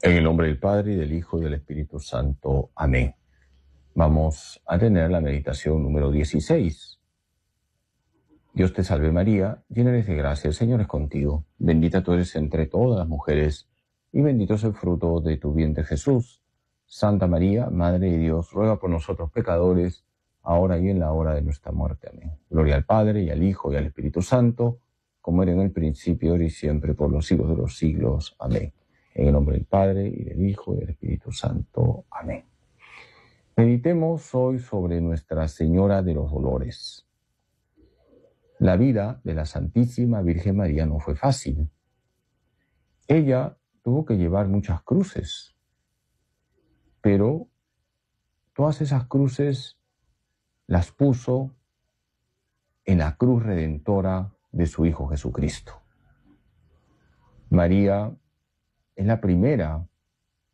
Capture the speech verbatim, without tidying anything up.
En el nombre del Padre, y del Hijo, y del Espíritu Santo. Amén. Vamos a tener la meditación número dieciséis. Dios te salve María, llena eres de gracia, el Señor es contigo. Bendita tú eres entre todas las mujeres, y bendito es el fruto de tu vientre Jesús. Santa María, Madre de Dios, ruega por nosotros pecadores, ahora y en la hora de nuestra muerte. Amén. Gloria al Padre, y al Hijo, y al Espíritu Santo, como era en el principio, ahora y siempre, por los siglos de los siglos. Amén. En el nombre del Padre, y del Hijo, y del Espíritu Santo. Amén. Meditemos hoy sobre Nuestra Señora de los Dolores. La vida de la Santísima Virgen María no fue fácil. Ella tuvo que llevar muchas cruces, pero todas esas cruces las puso en la cruz redentora de su Hijo Jesucristo. María es la primera